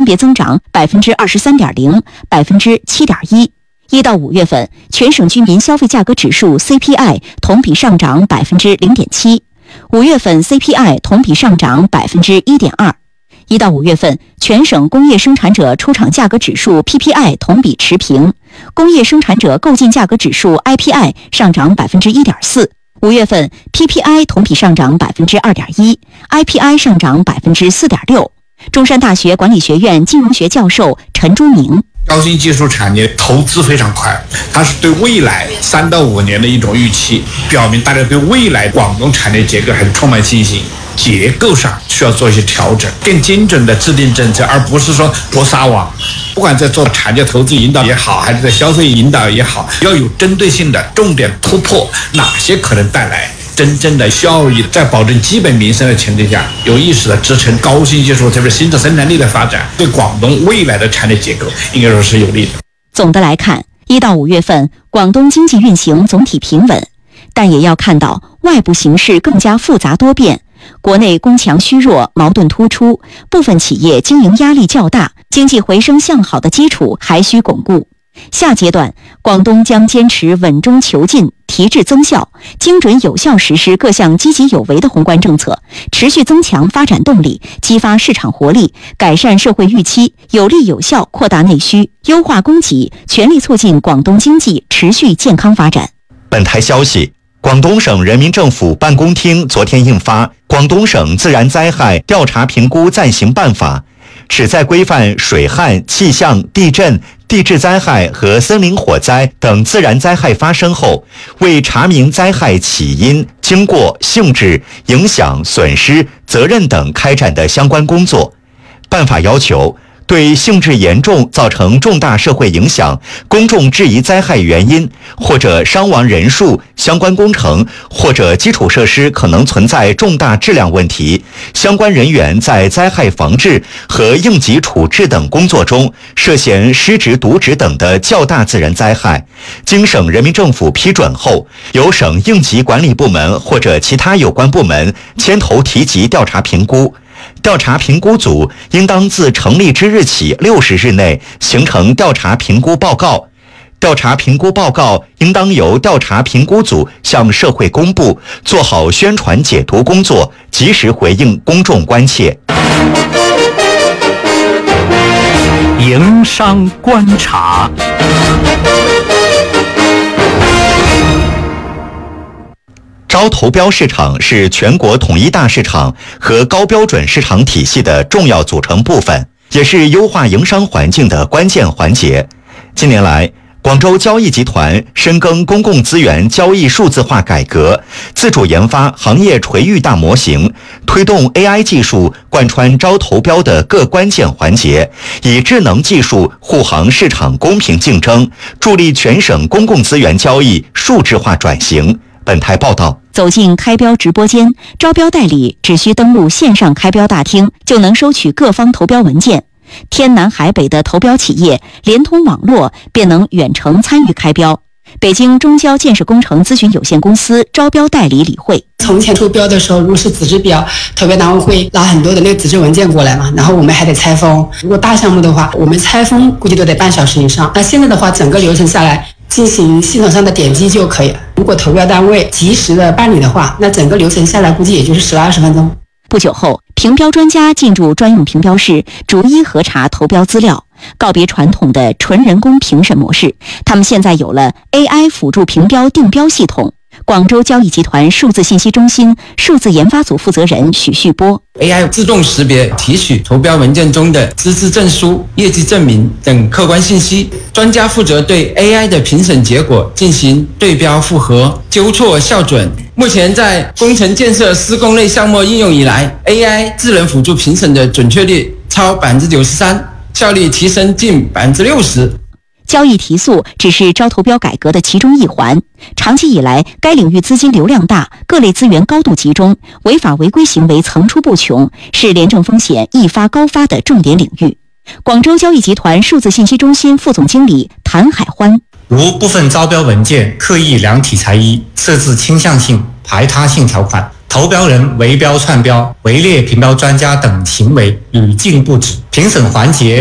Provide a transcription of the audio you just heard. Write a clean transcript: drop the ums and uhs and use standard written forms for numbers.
别增长23.0%、7.1%。1到5月份，全省居民消费价格指数 CPI 同比上涨0.7%， 5月份 CPI 同比上涨1.2%。1到5月份，全省工业生产者出厂价格指数 PPI 同比持平，工业生产者购进价格指数 IPI 上涨1.4%。5月份 PPI 同比上涨2.1%， IPI 上涨4.6%。中山大学管理学院金融学教授陈朱明： 高新技术产业投资非常快，它是对未来3到5年的一种预期，表明大家对未来广东产业结构还是充满信心。结构上需要做一些调整，更精准的制定政策，而不是说博撒网。不管在做产业投资引导也好，还是在消费引导也好，要有针对性的重点突破哪些可能带来真正的效益，在保证基本民生的前提下，有意识的支撑高新技术，特别是新的生产力的发展，对广东未来的产业结构应该说是有利的。 总的来看，1到5月份广东经济运行总体平稳，但也要看到外部形势更加复杂多变。国内供强虚弱，矛盾突出，部分企业经营压力较大，经济回升向好的基础还需巩固。下阶段，广东将坚持稳中求进，提质增效，精准有效实施各项积极有为的宏观政策，持续增强发展动力，激发市场活力，改善社会预期，有力有效扩大内需，优化供给，全力促进广东经济持续健康发展。 本台消息，广东省人民政府办公厅昨天印发《广东省自然灾害调查评估暂行办法》，旨在规范水旱、气象、地震、地质灾害和森林火灾等自然灾害发生后，为查明灾害起因、经过、性质、影响、损失、责任等开展的相关工作。办法要求，对性质严重、造成重大社会影响、公众质疑灾害原因或者伤亡人数、相关工程或者基础设施可能存在重大质量问题，相关人员在灾害防治和应急处置等工作中涉嫌失职渎职等的较大自然灾害，经省人民政府批准后，由省应急管理部门或者其他有关部门牵头提及调查评估。调查评估组应当自成立之日起60日内形成调查评估报告。调查评估报告应当由调查评估组向社会公布，做好宣传解读工作，及时回应公众关切。 营商观察。 招投标市场是全国统一大市场和高标准市场体系的重要组成部分，也是优化营商环境的关键环节。近年来，广州交易集团深耕公共资源交易数字化改革，自主研发行业垂域大模型，推动 AI 技术贯穿招投标的各关键环节，以智能技术护航市场公平竞争，助力全省公共资源交易数字化转型。本台报道， 走进开标直播间，招标代理只需登录线上开标大厅，就能收取各方投标文件。天南海北的投标企业连通网络，便能远程参与开标。北京中交建设工程咨询有限公司招标代理李慧： 从前投标的时候，如果是纸质标，投标单位会拿很多的那个纸质文件过来嘛，然后我们还得拆封。如果大项目的话，我们拆封估计都得半小时以上。那现在的话，整个流程下来进行系统上的点击就可以了。如果投标单位及时的办理的话，那整个流程下来估计也就是10-20分钟。 不久后，评标专家进驻专用评标室，逐一核查投标资料，告别传统的纯人工评审模式。他们现在有了 AI 辅助评标定标系统。广州交易集团数字信息中心数字研发组负责人许旭波： AI 自动识别提取投标文件中的资质证书、业绩证明等客观信息，专家负责对 AI 的评审结果进行对标复核、纠错校准。目前在工程建设施工类项目应用以来， AI 智能辅助评审的准确率超93%，效率提升近60%。 交易提速只是招投标改革的其中一环。长期以来，该领域资金流量大，各类资源高度集中，违法违规行为层出不穷，是廉政风险易发高发的重点领域。广州交易集团数字信息中心副总经理谭海欢： 如部分招标文件刻意量体裁衣，设置倾向性、排他性条款，投标人围标串标、围猎评标专家等行为屡禁不止，评审环节